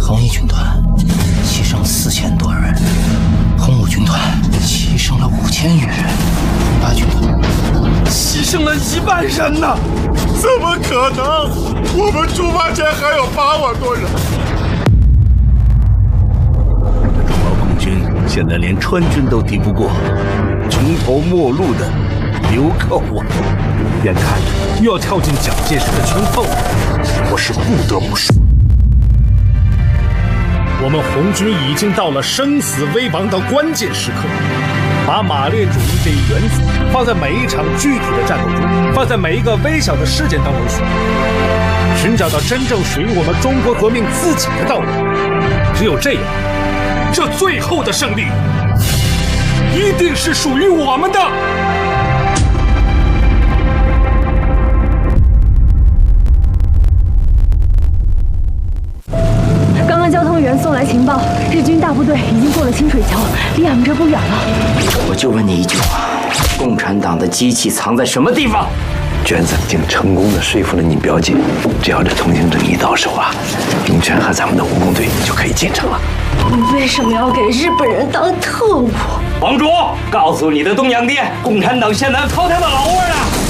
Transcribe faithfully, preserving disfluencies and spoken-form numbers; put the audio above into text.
恒毅军团牺牲四千多人，红五军团牺牲了五千余人，红八军团牺牲了一万人呢！ 怎么可能？我们出发前还有八万多人。 中毛共军现在连川军都敌不过，穷途末路的留靠我们。 眼看着又要跳进蒋介石的圈套了，我是不得不说，我们红军已经到了生死危亡的关键时刻。把马列主义这一原则放在每一场具体的战斗中，放在每一个微小的事件当中去，寻找到真正属于我们中国革命自己的道路。只有这样，这最后的胜利一定是属于我们的。 刚刚交通员送来情报，日军大部队已经过了清水桥，离俺们这不远了。 我就问你一句话：共产党的机器藏在什么地方？ 娟子已经成功的说服了你表姐，只要这通行证一到手啊，龙泉和咱们的武工队就可以进城了。 你为什么要给日本人当特务？ 王主，告诉你的东洋爹，共产党现在操他的老窝了。